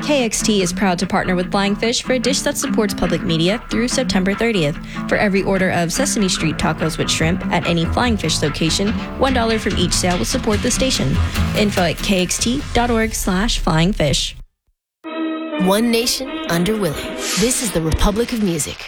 KXT is proud to partner with Flying Fish for a dish that supports public media through September 30th. For every order of Sesame Street tacos with shrimp at any Flying Fish location, $1 from each sale will support the station. Info at kxt.org/flyingfish. One nation under Willie. This is the Republic of Music.